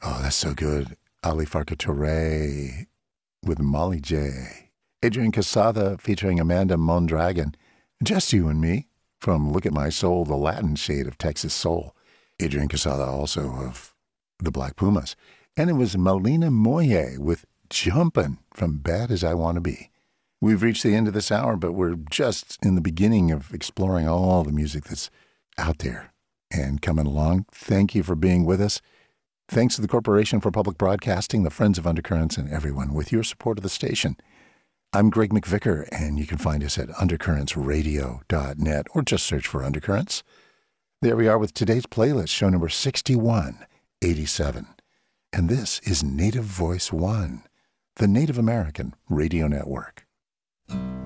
Oh, that's so good. Ali Farka Touré with Molly J. Adrian Casada featuring Amanda Mondragon. Just You and Me from Look at My Soul, the Latin shade of Texas soul. Adrian Casada also of the Black Pumas. And it was Melina Moye with Jumpin' from Bad As I Want to Be. We've reached the end of this hour, but we're just in the beginning of exploring all the music that's out there and coming along. Thank you for being with us. Thanks to the Corporation for Public Broadcasting, the Friends of Undercurrents, and everyone with your support of the station. I'm Greg McVicker, and you can find us at undercurrentsradio.net or just search for Undercurrents. There we are with today's playlist, show number 6187. And this is Native Voice One, the Native American Radio Network.